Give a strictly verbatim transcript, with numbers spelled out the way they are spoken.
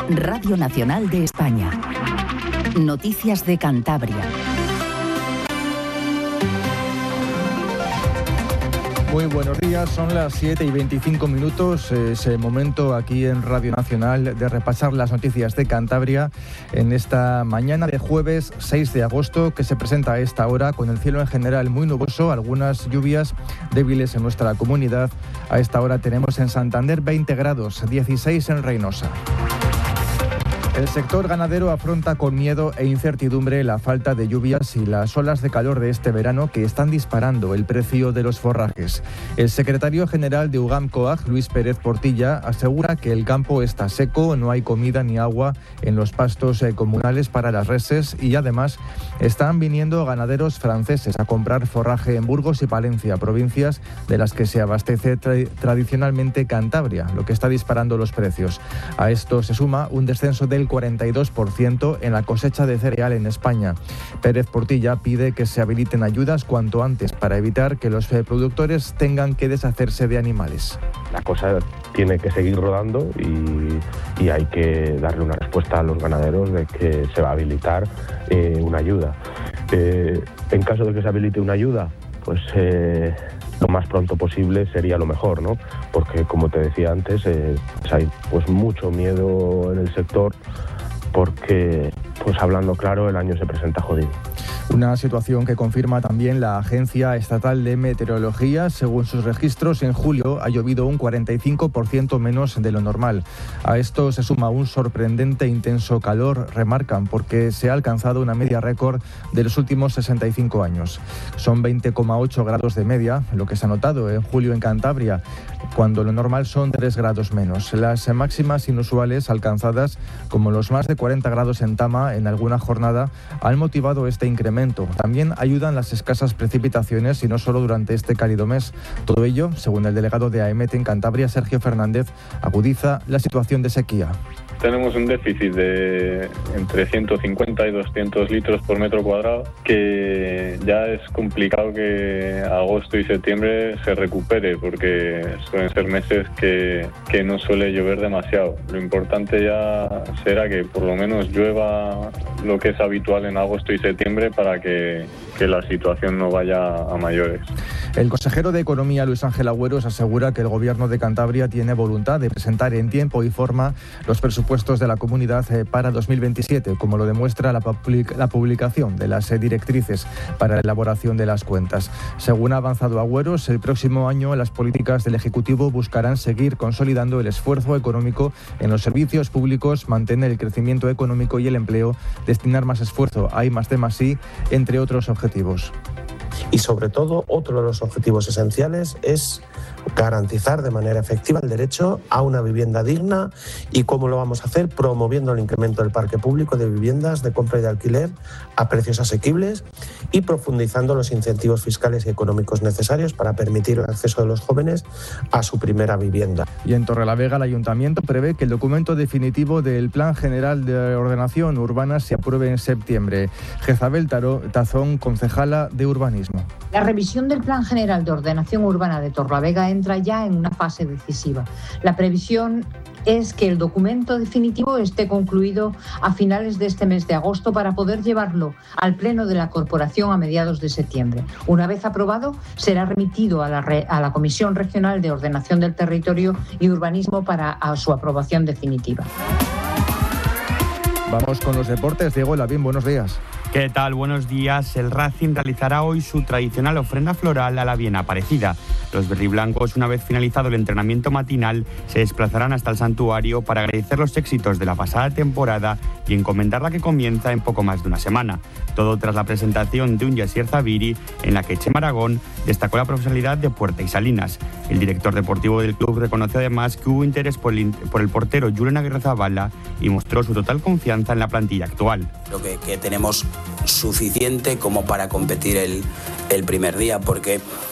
Radio Nacional de España. Noticias de Cantabria. Muy buenos días, son las siete y veinticinco minutos, es el momento aquí en Radio Nacional de repasar las noticias de Cantabria en esta mañana de jueves seis de agosto, que se presenta a esta hora con el cielo en general muy nuboso, algunas lluvias débiles en nuestra comunidad. A esta hora tenemos en Santander veinte grados, dieciséis en Reynosa. El sector ganadero afronta con miedo e incertidumbre la falta de lluvias y las olas de calor de este verano que están disparando el precio de los forrajes. El secretario general de UGAM-COAG, Luis Pérez Portilla, asegura que el campo está seco, no hay comida ni agua en los pastos eh, comunales para las reses y además están viniendo ganaderos franceses a comprar forraje en Burgos y Palencia, provincias de las que se abastece tra- tradicionalmente Cantabria, lo que está disparando los precios. A esto se suma un descenso del cuarenta y dos por ciento en la cosecha de cereal en España. Pérez Portilla pide que se habiliten ayudas cuanto antes para evitar que los productores tengan que deshacerse de animales. La cosa tiene que seguir rodando y, y hay que darle una respuesta a los ganaderos de que se va a habilitar eh, una ayuda. Eh, en caso de que se habilite una ayuda, pues eh, lo más pronto posible sería lo mejor, ¿no? Porque, como te decía antes, eh, pues hay pues mucho miedo en el sector porque, pues hablando claro, el año se presenta jodido. Una situación que confirma también la Agencia Estatal de Meteorología. Según sus registros, en julio ha llovido un cuarenta y cinco por ciento menos de lo normal. A esto se suma un sorprendente intenso calor, remarcan, porque se ha alcanzado una media récord de los últimos sesenta y cinco años. Son veinte coma ocho grados de media, lo que se ha notado en julio en Cantabria, cuando lo normal son tres grados menos. Las máximas inusuales alcanzadas, como los más de cuarenta grados en Tama en alguna jornada, han motivado este incremento. También ayudan las escasas precipitaciones y no solo durante este cálido mes. Todo ello, según el delegado de AEMET en Cantabria, Sergio Fernández, agudiza la situación de sequía. Tenemos un déficit de entre ciento cincuenta y doscientos litros por metro cuadrado, que ya es complicado que agosto y septiembre se recupere, porque suelen ser meses que, que no suele llover demasiado. Lo importante ya será que por lo menos llueva lo que es habitual en agosto y septiembre para que, que la situación no vaya a mayores. El consejero de Economía, Luis Ángel Agüeros, asegura que el Gobierno de Cantabria tiene voluntad de presentar en tiempo y forma los presupuestos de la comunidad para dos mil veintisiete, como lo demuestra la, public- la publicación de las directrices para la elaboración de las cuentas. Según ha avanzado Agüeros, el próximo año las políticas del Ejecutivo buscarán seguir consolidando el esfuerzo económico en los servicios públicos, mantener el crecimiento económico y el empleo, destinar más esfuerzo a I más D más I, entre otros objetivos. Y sobre todo, otro de los objetivos esenciales es garantizar de manera efectiva el derecho a una vivienda digna. ¿Y cómo lo vamos a hacer? Promoviendo el incremento del parque público de viviendas de compra y de alquiler a precios asequibles y profundizando los incentivos fiscales y económicos necesarios para permitir el acceso de los jóvenes a su primera vivienda. Y en Torrelavega, el Ayuntamiento prevé que el documento definitivo del Plan General de Ordenación Urbana se apruebe en septiembre. Jezabel Tazón, concejala de Urbanismo. La revisión del Plan General de Ordenación Urbana de Torrelavega entra ya en una fase decisiva. La previsión es que el documento definitivo esté concluido a finales de este mes de agosto para poder llevarlo al Pleno de la Corporación a mediados de septiembre. Una vez aprobado, será remitido a la, re, a la Comisión Regional de Ordenación del Territorio y Urbanismo para a su aprobación definitiva. Vamos con los deportes. Diego Lavín, buenos días. ¿Qué tal? Buenos días. El Racing realizará hoy su tradicional ofrenda floral a la Bien Aparecida. Los verdiblancos, una vez finalizado el entrenamiento matinal, se desplazarán hasta el santuario para agradecer los éxitos de la pasada temporada y encomendar la que comienza en poco más de una semana. Todo tras la presentación de un Yassier Zabiri, en la que Chema Aragón destacó la profesionalidad de Puerta y Salinas. El director deportivo del club reconoció además que hubo interés por el, por el portero Julen Aguirrezabala y mostró su total confianza en la plantilla actual. Creo que, que tenemos suficiente como para competir el, el primer día, porque